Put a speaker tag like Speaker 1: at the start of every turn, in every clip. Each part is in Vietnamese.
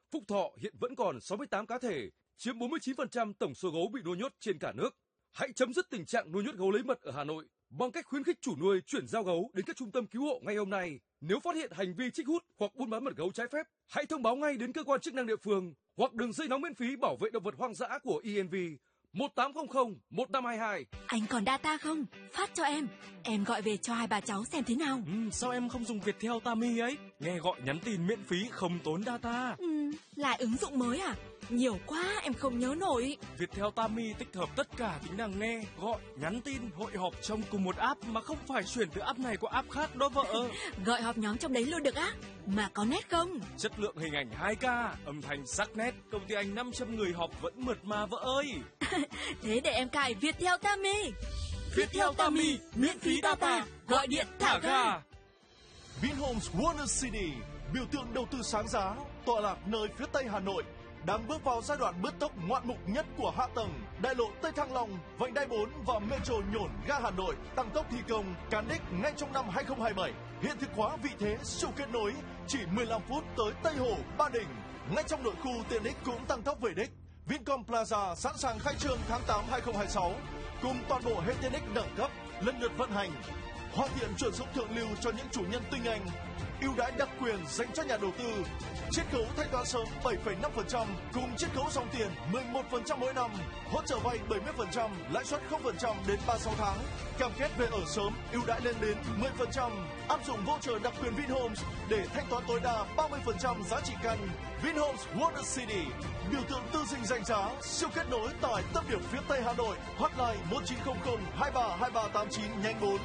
Speaker 1: Phúc Thọ hiện vẫn còn 68 cá thể, chiếm 49% tổng số gấu bị nuôi nhốt trên cả nước. Hãy chấm dứt tình trạng nuôi nhốt gấu lấy mật ở Hà Nội bằng cách khuyến khích chủ nuôi chuyển giao gấu đến các trung tâm cứu hộ ngay hôm nay. Nếu phát hiện hành vi trích hút hoặc buôn bán mật gấu trái phép, hãy thông báo ngay đến cơ quan chức năng địa phương hoặc đường dây nóng miễn phí bảo vệ động vật hoang dã của ENV 1800 1522.
Speaker 2: Anh còn data không? Phát cho em gọi về cho hai bà cháu xem thế nào.
Speaker 3: Sao em không dùng Viettel Tami ấy? Nghe gọi nhắn tin miễn phí không tốn data.
Speaker 2: Lại ứng dụng mới à? Nhiều quá em không nhớ nổi.
Speaker 3: Viettel Tami tích hợp tất cả tính năng nghe, gọi, nhắn tin, hội họp trong cùng một app mà không phải chuyển từ app này qua app khác đó vợ.
Speaker 2: Gọi họp nhóm trong đấy luôn được á? Mà có nét không?
Speaker 3: Chất lượng hình ảnh 2K, âm thanh sắc nét, công ty anh 500 người họp vẫn mượt mà vợ ơi.
Speaker 2: Thế để em cài Viettel Tami.
Speaker 3: Viettel Tami, miễn phí data, gọi điện thả ga.
Speaker 4: Vinhomes Wonder City, biểu tượng đầu tư sáng giá, tọa lạc nơi phía tây Hà Nội, đang bước vào giai đoạn bứt tốc ngoạn mục nhất của hạ tầng. Đại lộ Tây Thăng Long, vành đai 4 và Metro Nhổn ga Hà Nội tăng tốc thi công, cán đích ngay trong năm 2027. Hiện thực hóa vị thế siêu kết nối, chỉ 15 phút tới Tây Hồ, Ba Đình. Ngay trong nội khu tiện ích cũng tăng tốc về đích. Vincom Plaza sẵn sàng khai trương tháng 8 2026, cùng toàn bộ hệ tiện ích đẳng cấp lần lượt vận hành. Hoàn thiện chuẩn dụng thượng lưu cho những chủ nhân tinh anh, ưu đãi đặc quyền dành cho nhà đầu tư, chiết khấu thanh toán sớm 7,5% cùng chiết khấu dòng tiền 11% mỗi năm, hỗ trợ vay 70%, lãi suất 0% đến 36 tháng, cam kết về ở sớm, ưu đãi lên đến 10%, áp dụng voucher đặc quyền Vinhomes để thanh toán tối đa 30% giá trị căn. Vinhomes Wonder City, biểu tượng tư dinh danh giá, siêu kết nối tại tâm điểm phía tây Hà Nội. Hotline 1900 23 2389 nhanh 4.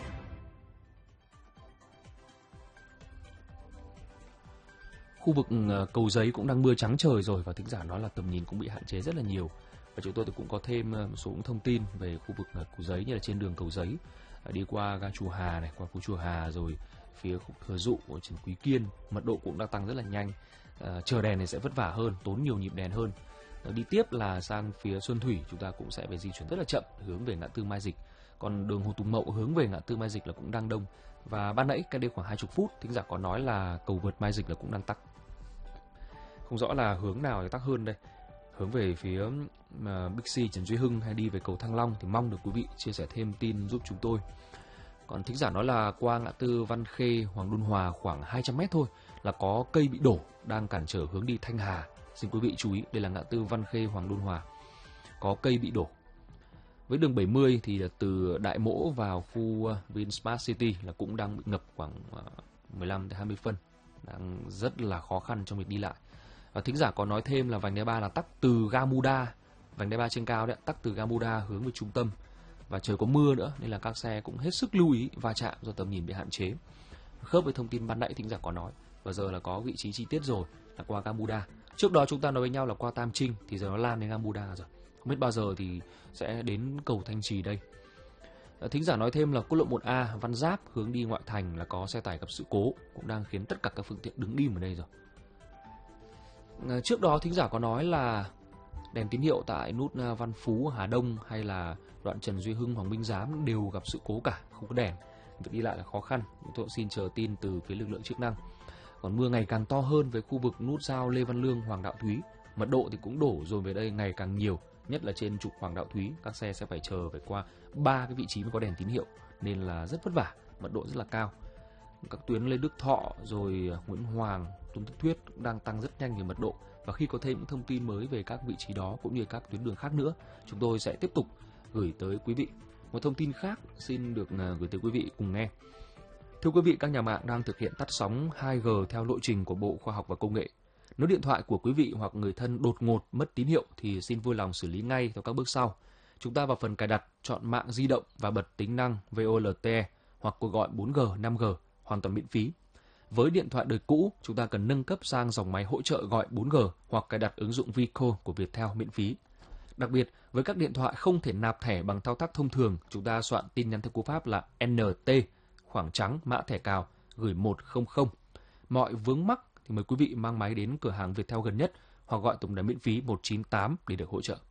Speaker 5: Khu vực Cầu Giấy cũng đang mưa trắng trời rồi và thính giả nói là tầm nhìn cũng bị hạn chế rất là nhiều. Và chúng tôi thì cũng có thêm một số thông tin về khu vực Cầu Giấy, như là trên đường Cầu Giấy đi qua ga Chùa Hà này, qua phố Chùa Hà rồi phía khúc Thừa Dụ của Trần Quý Kiên, mật độ cũng đang tăng rất là nhanh. Chờ đèn này sẽ vất vả hơn, tốn nhiều nhịp đèn hơn. Đi tiếp là sang phía Xuân Thủy, chúng ta cũng sẽ phải di chuyển rất là chậm hướng về ngã tư Mai Dịch. Còn đường Hồ Tùng Mậu hướng về ngã tư Mai Dịch là cũng đang đông. Và ban nãy cách đây khoảng 20 phút, thính giả có nói là cầu vượt Mai Dịch là cũng đang tắc. Không rõ là hướng nào thì tắc hơn đây. Hướng về phía Bixi Trần Duy Hưng hay đi về cầu Thăng Long thì mong được quý vị chia sẻ thêm tin giúp chúng tôi. Còn thính giả nói là qua ngã tư Văn Khê, Hoàng Đôn Hòa khoảng 200 mét thôi là có cây bị đổ đang cản trở hướng đi Thanh Hà. Xin quý vị chú ý, đây là ngã tư Văn Khê, Hoàng Đôn Hòa. Có cây bị đổ. Với đường 70 thì từ Đại Mỗ vào khu Vinsmart City là cũng đang bị ngập khoảng 15 đến 20 phân. Đang rất là khó khăn trong việc đi lại. Và thính giả có nói thêm là vành đai 3 là tắc từ ga Muda, vành đai 3 trên cao đấy, tắc từ ga Muda hướng về trung tâm. Và trời có mưa nữa nên là các xe cũng hết sức lưu ý va chạm do tầm nhìn bị hạn chế. Khớp với thông tin ban nãy thính giả có nói. Và giờ là có vị trí chi tiết rồi, là qua ga Muda. Trước đó chúng ta nói với nhau là qua Tam Trinh thì giờ nó lan đến ga Muda rồi. Không biết bao giờ thì sẽ đến cầu Thanh Trì đây. Thính giả nói thêm là quốc lộ 1A Văn Giáp hướng đi ngoại thành là có xe tải gặp sự cố, cũng đang khiến tất cả các phương tiện đứng im ở đây rồi. Trước đó thính giả có nói là đèn tín hiệu tại nút Văn Phú Hà Đông hay là đoạn Trần Duy Hưng Hoàng Minh Giám đều gặp sự cố cả, không có đèn, việc đi lại là khó khăn. Chúng tôi xin chờ tin từ phía lực lượng chức năng. Còn mưa ngày càng to hơn với khu vực nút giao Lê Văn Lương Hoàng Đạo Thúy, mật độ thì cũng đổ dồn về đây ngày càng nhiều, nhất là trên trục Hoàng Đạo Thúy, các xe sẽ phải chờ phải qua 3 cái vị trí mới có đèn tín hiệu nên là rất vất vả, mật độ rất là cao. Các tuyến Lê Đức Thọ rồi Nguyễn Hoàng, Tôn Thất Thuyết cũng đang tăng rất nhanh về mật độ, và khi có thêm những thông tin mới về các vị trí đó cũng như các tuyến đường khác nữa, chúng tôi sẽ tiếp tục gửi tới quý vị. Một thông tin khác xin được gửi tới quý vị cùng nghe. Thưa quý vị, các nhà mạng đang thực hiện tắt sóng 2G theo lộ trình của Bộ Khoa học và Công nghệ. Nếu điện thoại của quý vị hoặc người thân đột ngột mất tín hiệu thì xin vui lòng xử lý ngay theo các bước sau. Chúng ta vào phần cài đặt, chọn mạng di động và bật tính năng VoLTE hoặc cuộc gọi 4G, 5G hoàn toàn miễn phí. Với điện thoại đời cũ, chúng ta cần nâng cấp sang dòng máy hỗ trợ gọi 4G hoặc cài đặt ứng dụng Vico của Viettel miễn phí. Đặc biệt, với các điện thoại không thể nạp thẻ bằng thao tác thông thường, chúng ta soạn tin nhắn theo cú pháp là NT, khoảng trắng mã thẻ cào, gửi 100. Mọi vướng mắc thì mời quý vị mang máy đến cửa hàng Viettel gần nhất hoặc gọi tổng đài miễn phí 198 để được hỗ trợ.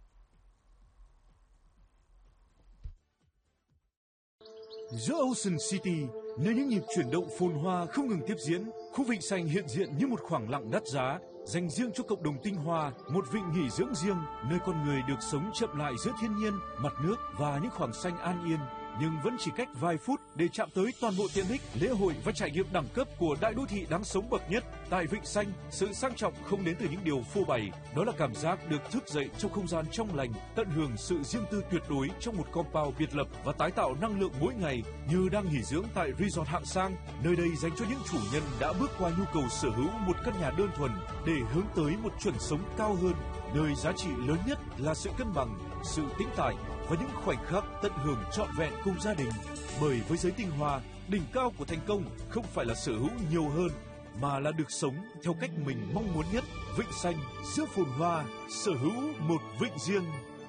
Speaker 6: Giữa Ocean City, nơi những nhịp chuyển động phồn hoa không ngừng tiếp diễn, khu Vịnh Xanh hiện diện như một khoảng lặng đắt giá. dành riêng cho cộng đồng Tinh Hoa, một vịnh nghỉ dưỡng riêng, nơi con người được sống chậm lại giữa thiên nhiên, mặt nước và những khoảng xanh an yên. Nhưng vẫn chỉ cách vài phút để chạm tới toàn bộ tiện ích, lễ hội và trải nghiệm đẳng cấp của đại đô thị đáng sống bậc nhất. Tại Vịnh Xanh, sự sang trọng không đến từ những điều phô bày, đó là cảm giác được thức dậy trong không gian trong lành, tận hưởng sự riêng tư tuyệt đối trong một compound biệt lập và tái tạo năng lượng mỗi ngày, như đang nghỉ dưỡng tại resort hạng sang. Nơi đây dành cho những chủ nhân đã bước qua nhu cầu sở hữu một căn nhà đơn thuần để hướng tới một chuẩn sống cao hơn, nơi giá trị lớn nhất là sự cân bằng, sự tĩnh tại và những khoảnh khắc tận hưởng trọn vẹn cùng gia đình. Bởi với giới Tinh Hoa, đỉnh cao của thành công không phải là sở hữu nhiều hơn, mà là được sống theo cách mình mong muốn nhất. Vịnh Xanh, giữa phồn hoa, sở hữu một vịnh riêng.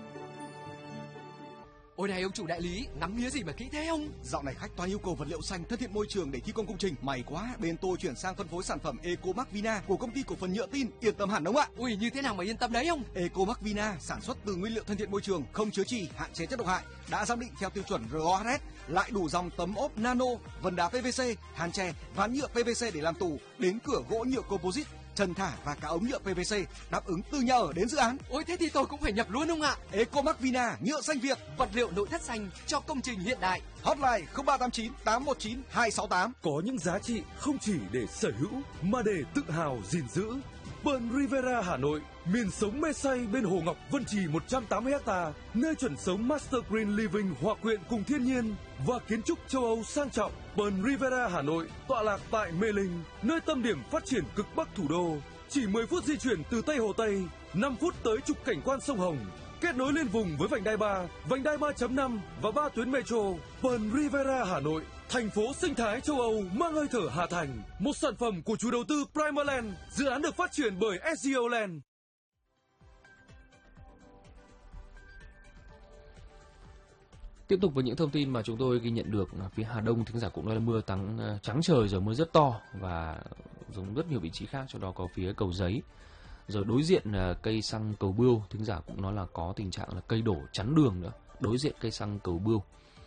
Speaker 7: Ôi này ông chủ đại lý, ngắm nghía gì mà kỹ thế ông?
Speaker 8: Dạo này khách toàn yêu cầu vật liệu xanh thân thiện môi trường để thi công công trình. May quá, bên tôi chuyển sang phân phối sản phẩm Ecomac Vina của công ty cổ phần nhựa tin, yên tâm hẳn ông ạ.
Speaker 7: Ui, như thế nào mà yên tâm đấy ông?
Speaker 8: Ecomac Vina sản xuất từ nguyên liệu thân thiện môi trường, không chứa chì, hạn chế chất độc hại, đã giám định theo tiêu chuẩn RoHS, lại đủ dòng tấm ốp nano, vân đá PVC, hàn tre, ván nhựa PVC để làm tủ, đến cửa gỗ nhựa composite, trần thả và cả ống nhựa PVC, đáp ứng từ nhà ở đến dự án.
Speaker 7: Ôi thế thì tôi cũng phải nhập luôn ông ạ.
Speaker 8: Ecomac Vina, nhựa xanh Việt,
Speaker 7: vật liệu nội thất xanh cho công trình hiện đại.
Speaker 8: Hotline 0389 819 268.
Speaker 1: Có những giá trị không chỉ để sở hữu mà để tự hào gìn giữ. Pearl Riviera Hà Nội, miền sống mê say bên Hồ Ngọc Vân Trì 180 ha, nơi chuẩn sống Master Green Living hòa quyện cùng thiên nhiên và kiến trúc châu Âu sang trọng. Pearl Riviera Hà Nội tọa lạc tại Mê Linh, nơi tâm điểm phát triển cực bắc thủ đô. Chỉ 10 phút di chuyển từ Tây Hồ Tây, 5 phút tới trục cảnh quan sông Hồng. Kết nối liên vùng với vành đai 3, vành đai 3.5 và 3 tuyến metro. Pearl Riviera Hà Nội, thành phố sinh thái châu Âu mang hơi thở Hà Thành. Một sản phẩm của chủ đầu tư Primaland, dự án được phát triển bởi SGO Land.
Speaker 5: Tiếp tục với những thông tin mà chúng tôi ghi nhận được, phía Hà Đông thính giả cũng nói là mưa trắng trời rồi, mưa rất to và giống rất nhiều vị trí khác, trong đó có phía Cầu Giấy. Rồi đối diện cây xăng Cầu Bươu, thính giả cũng nói là có tình trạng là cây đổ chắn đường nữa, đối diện cây xăng Cầu Bươu.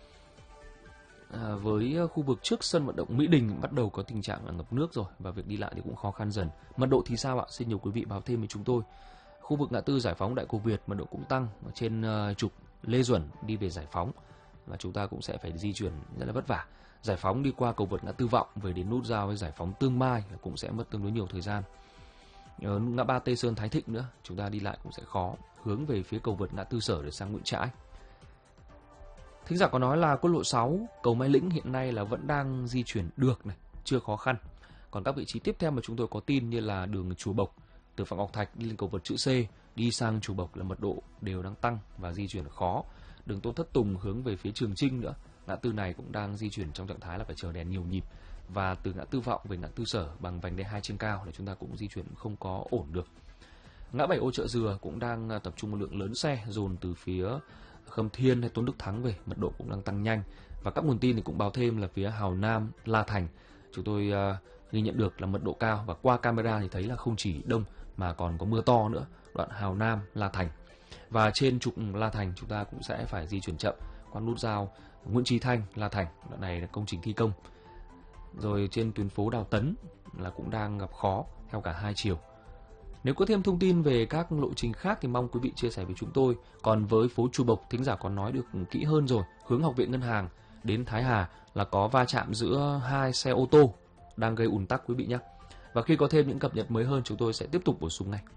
Speaker 5: Với khu vực trước sân vận động Mỹ Đình bắt đầu có tình trạng là ngập nước rồi và việc đi lại thì cũng khó khăn dần. Mật độ thì sao ạ? Xin nhiều quý vị báo thêm với chúng tôi. Khu vực ngã tư Giải Phóng Đại Cổ Việt mật độ cũng tăng, trên trục Lê Duẩn đi về Giải Phóng và chúng ta cũng sẽ phải di chuyển rất là vất vả. Giải Phóng đi qua cầu vượt ngã tư Vọng về đến nút giao với Giải Phóng Tương Mai cũng sẽ mất tương đối nhiều thời gian. Ngã ba Tây Sơn Thái Thịnh nữa, chúng ta đi lại cũng sẽ khó, hướng về phía cầu vượt ngã tư Sở để sang Nguyễn Trãi. Thính giả có nói là quốc lộ 6 cầu Mai Lĩnh hiện nay là vẫn đang di chuyển được này, chưa khó khăn. Còn các vị trí tiếp theo mà chúng tôi có tin như là đường Chùa Bộc từ Phạm Ngọc Thạch đi lên cầu vượt chữ C đi sang Chùa Bộc là mật độ đều đang tăng và di chuyển khó. Đường Tôn Thất Tùng hướng về phía Trường Chinh nữa, ngã tư này cũng đang di chuyển trong trạng thái là phải chờ đèn nhiều nhịp. Và từ ngã tư Vọng về ngã tư Sở bằng vành đai 2 trên cao để chúng ta cũng di chuyển không có ổn được. Ngã 7 Ô Chợ Dừa cũng đang tập trung một lượng lớn xe dồn từ phía Khâm Thiên hay Tôn Đức Thắng về, mật độ cũng đang tăng nhanh. Và các nguồn tin thì cũng báo thêm là phía Hào Nam, La Thành chúng tôi ghi nhận được là mật độ cao, và qua camera thì thấy là không chỉ đông mà còn có mưa to nữa, đoạn Hào Nam, La Thành. Và trên trục La Thành chúng ta cũng sẽ phải di chuyển chậm qua nút giao Nguyễn Chí Thanh, La Thành, đoạn này là công trình thi công. Rồi trên tuyến phố Đào Tấn là cũng đang gặp khó theo cả hai chiều. Nếu có thêm thông tin về các lộ trình khác thì mong quý vị chia sẻ với chúng tôi. Còn với phố Chùa Bộc, thính giả còn nói được kỹ hơn rồi, hướng Học viện Ngân hàng đến Thái Hà là có va chạm giữa hai xe ô tô đang gây ùn tắc quý vị nhé. Và khi có thêm những cập nhật mới hơn chúng tôi sẽ tiếp tục bổ sung ngay.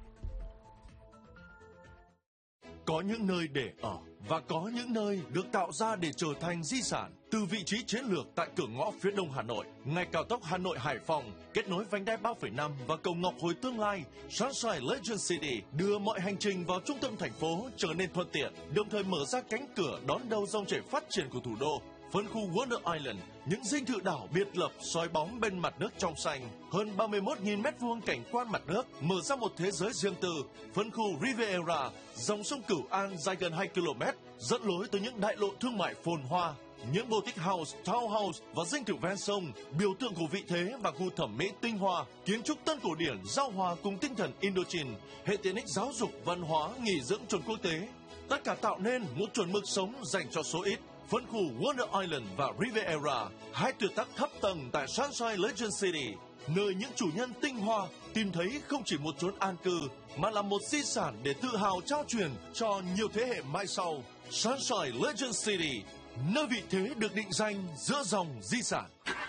Speaker 4: Có những nơi để ở và có những nơi được tạo ra để trở thành di sản. Từ vị trí chiến lược tại cửa ngõ phía đông Hà Nội, ngay cao tốc Hà Nội Hải Phòng kết nối vành đai 3,5 và cầu Ngọc Hồi tương lai, Sunshine Legend City đưa mọi hành trình vào trung tâm thành phố trở nên thuận tiện, đồng thời mở ra cánh cửa đón đầu dòng chảy phát triển của thủ đô. Phân khu Wonder Island, những dinh thự đảo biệt lập soi bóng bên mặt nước trong xanh, hơn 31.000 m2 cảnh quan mặt nước, mở ra một thế giới riêng tư. Phân khu Riviera, dòng sông Cửu An dài gần 2 km, dẫn lối tới những đại lộ thương mại phồn hoa. Những boutique house, townhouse và dinh thự ven sông, biểu tượng của vị thế và gu thẩm mỹ tinh hoa, kiến trúc tân cổ điển giao hòa cùng tinh thần Indochine, hệ tiện ích giáo dục, văn hóa, nghỉ dưỡng chuẩn quốc tế. Tất cả tạo nên một chuẩn mực sống dành cho số ít. Phân khu Wonder Island và Riviera, hai tuyệt tác thấp tầng tại Sunshine Legend City, nơi những chủ nhân tinh hoa tìm thấy không chỉ một chốn an cư mà là một di sản để tự hào trao truyền cho nhiều thế hệ mai sau. Sunshine Legend City, nơi vị thế được định danh giữa dòng di sản.